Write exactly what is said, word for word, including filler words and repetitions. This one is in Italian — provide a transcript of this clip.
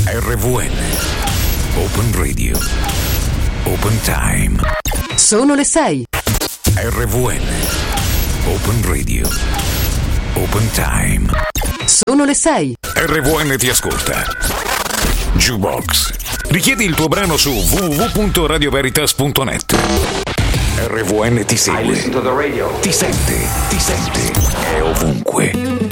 R V N Open Radio Open Time. Sono le sei. R V N Open Radio Open Time. Sono le sei. R V N ti ascolta. Jukebox. Richiedi il tuo brano su w w w punto radio veritas punto net. R V N ti segue, ti sente, ti sente, è ovunque.